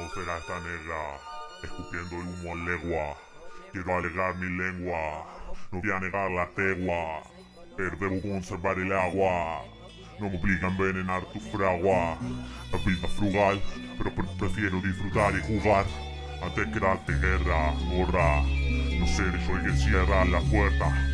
atmósfera está negra, escupiendo el humo a legua. Quiero alegar mi lengua, no voy a negar la tegua, pero debo conservar el agua. No me obliga a envenenar tu fragua. La vida frugal, pero prefiero disfrutar y jugar antes que darte guerra, gorra. No seré yo el que cierra la puerta.